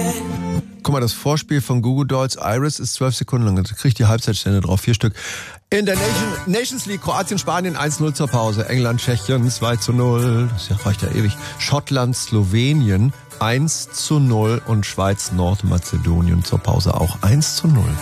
Guck mal, das Vorspiel von Goo Goo Dolls Iris ist 12 Sekunden lang. Da kriegt die Halbzeitstände drauf, 4 Stück. In der Nations League, Kroatien, Spanien 1-0 zur Pause. England, Tschechien 2-0. Das reicht ja ewig. Schottland, Slowenien 1-0 und Schweiz, Nordmazedonien zur Pause auch 1-0.